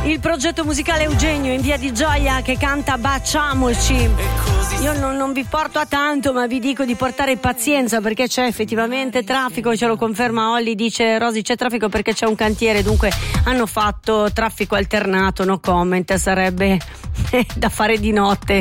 Il progetto musicale Eugenio in Via di Gioia che canta Baciamoci. Io non vi porto a tanto, ma vi dico di portare pazienza perché c'è effettivamente traffico, ce lo conferma Olli, dice Rosy c'è traffico perché c'è un cantiere, dunque hanno fatto traffico alternato, no comment, sarebbe da fare di notte.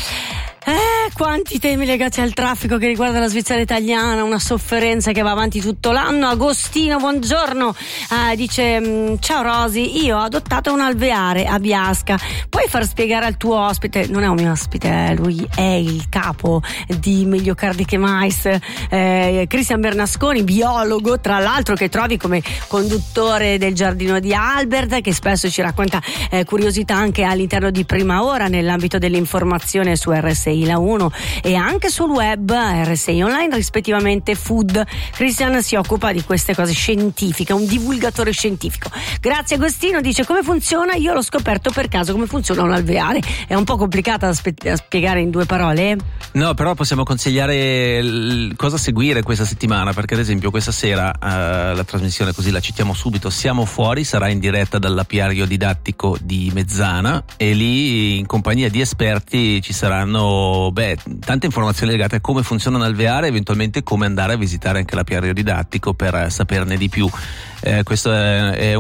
Quanti temi legati al traffico che riguarda la Svizzera italiana, una sofferenza che va avanti tutto l'anno. Agostino, buongiorno, dice ciao Rosy, io ho adottato un alveare a Biasca, puoi far spiegare al tuo ospite, non è un mio ospite, lui è il capo di Megliocardiche Mais, Cristian Bernasconi, biologo tra l'altro, che trovi come conduttore del giardino di Albert, che spesso ci racconta curiosità anche all'interno di Prima Ora nell'ambito dell'informazione su RSI La 1 e anche sul web RSI Online, rispettivamente Food. Cristian si occupa di queste cose scientifiche, un divulgatore scientifico. Grazie Agostino, dice come funziona, io l'ho scoperto per caso come funziona un alveare, è un po' complicata da spiegare in due parole. No, però possiamo consigliare cosa seguire questa settimana, perché ad esempio questa sera la trasmissione, così la citiamo subito, Siamo Fuori, sarà in diretta dall'apiario didattico di Mezzana e lì in compagnia di esperti ci saranno tante informazioni legate a come funziona un alveare, eventualmente come andare a visitare anche l'apiario didattico per saperne di più. Questo è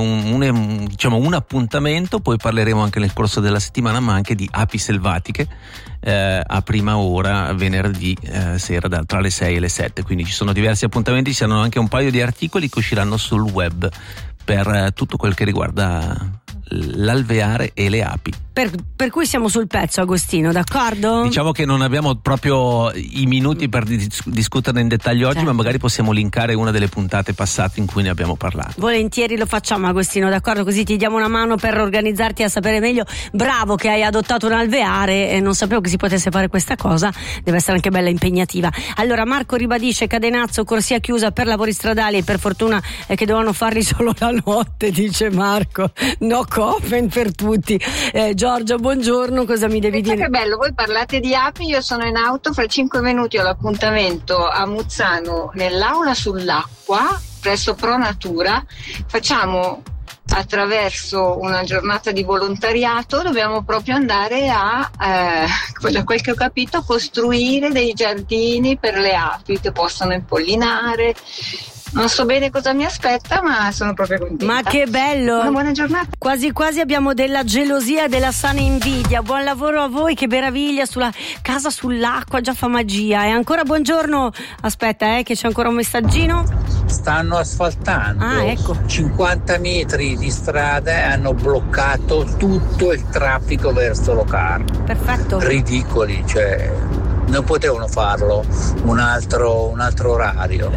un appuntamento, poi parleremo anche nel corso della settimana, ma anche di api selvatiche a Prima Ora venerdì sera tra le 6 e le 7, quindi ci sono diversi appuntamenti, ci saranno anche un paio di articoli che usciranno sul web per tutto quel che riguarda l'alveare e le api. Per cui siamo sul pezzo, Agostino, d'accordo? Diciamo che non abbiamo proprio i minuti per discuterne in dettaglio oggi, certo, ma magari possiamo linkare una delle puntate passate in cui ne abbiamo parlato. Volentieri lo facciamo, Agostino, d'accordo? Così ti diamo una mano per organizzarti a sapere meglio. Bravo che hai adottato un alveare, e non sapevo che si potesse fare questa cosa, deve essere anche bella impegnativa. Allora Marco ribadisce Cadenazzo, corsia chiusa per lavori stradali e per fortuna che dovevano farli solo la notte, dice Marco. No comment per tutti. Giorgia, buongiorno, cosa mi devi dire? Che bello, voi parlate di api, io sono in auto, fra 5 minuti ho l'appuntamento a Muzzano nell'aula sull'acqua presso Pro Natura, facciamo attraverso una giornata di volontariato, dobbiamo proprio andare a, da quel che ho capito, costruire dei giardini per le api che possano impollinare. Non so bene cosa mi aspetta, ma sono proprio contenta. Ma che bello! Una buona giornata. Quasi quasi abbiamo della gelosia e della sana invidia. Buon lavoro a voi, che meraviglia, sulla casa sull'acqua, già fa magia. E ancora buongiorno. Aspetta, che c'è ancora un messaggino. Stanno asfaltando. Ecco. 50 metri di strada e hanno bloccato tutto il traffico verso Locarno. Perfetto. Ridicoli, cioè non potevano farlo un altro orario.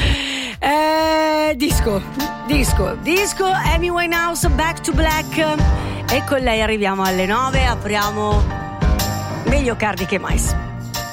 Disco Amy Winehouse, Back to Black, e con lei arriviamo alle 9, apriamo Megliocardiche Mais.